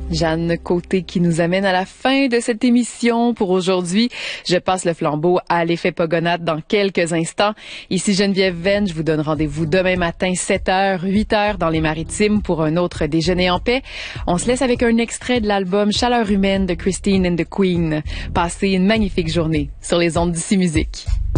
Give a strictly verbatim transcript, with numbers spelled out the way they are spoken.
Jeanne Côté qui nous amène à la fin de cette émission pour aujourd'hui. Je passe le flambeau à l'effet Pogonade dans quelques instants. Ici Geneviève Venn, je vous donne rendez-vous demain matin sept heures, huit heures dans les Maritimes pour un autre déjeuner en paix. On se laisse avec un extrait de l'album Chaleur humaine de Christine and the Queen. Passez une magnifique journée sur les ondes d'Ici Musique.